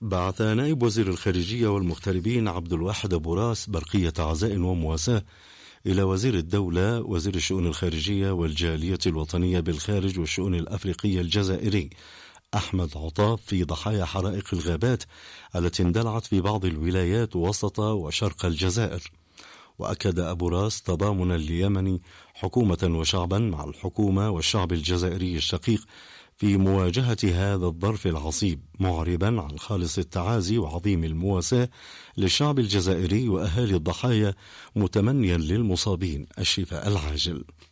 بعث نائب وزير الخارجية والمغتربين عبد الواحد أبو راس برقية عزاء ومواساة إلى وزير الدولة وزير الشؤون الخارجية والجالية الوطنية بالخارج والشؤون الأفريقية الجزائري أحمد عطاف في ضحايا حرائق الغابات التي اندلعت في بعض الولايات وسط وشرق الجزائر. وأكد أبو راس تضامن اليمن حكومة وشعبا مع الحكومة والشعب الجزائري الشقيق في مواجهة هذا الظرف العصيب، معربا عن خالص التعازي وعظيم المواساة للشعب الجزائري وأهالي الضحايا، متمنيا للمصابين الشفاء العاجل.